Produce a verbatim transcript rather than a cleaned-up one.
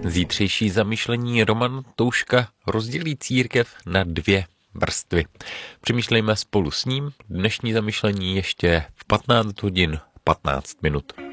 Zítřejší zamyšlení Roman Touška rozdělí církev na dvě vrstvy. Přemýšlejme spolu s ním. Dnešní zamyšlení ještě v patnáct hodin patnáct minut.